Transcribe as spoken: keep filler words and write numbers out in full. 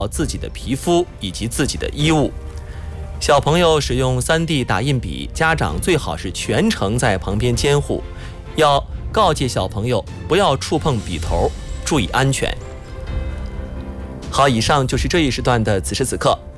自己的皮肤以及自己的衣物。小朋友使用 三 D 打印笔，家长最好是全程在旁边监护，要告诫小朋友不要触碰笔头，注意安全。好，以上就是这一时段的此时此刻。